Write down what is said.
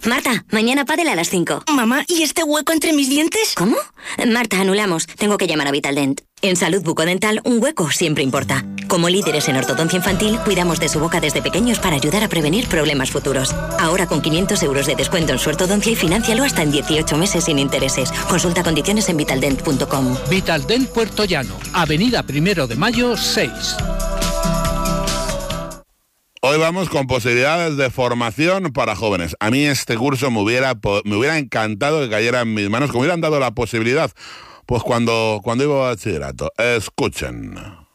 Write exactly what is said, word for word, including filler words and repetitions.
Marta, mañana pádel a las cinco. Mamá, ¿y este hueco entre mis dientes? ¿Cómo? Marta, anulamos. Tengo que llamar a Vitaldent. En salud bucodental, un hueco siempre importa. Como líderes en ortodoncia infantil, cuidamos de su boca desde pequeños para ayudar a prevenir problemas futuros. Ahora con quinientos euros de descuento en su ortodoncia y financialo hasta en dieciocho meses sin intereses. Consulta condiciones en vitaldent punto com. Vitaldent Puerto Llano, Avenida Primero de Mayo, seis. Hoy vamos con posibilidades de formación para jóvenes. A mí este curso me hubiera, me hubiera encantado que cayera en mis manos, que me hubieran dado la posibilidad, pues cuando, cuando iba a bachillerato. Escuchen.